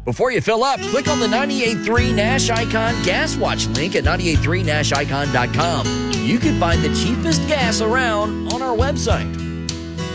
Before you fill up, click on the 98.3 Nash Icon Gas Watch link at 983nashicon.com. You can find the cheapest gas around on our website.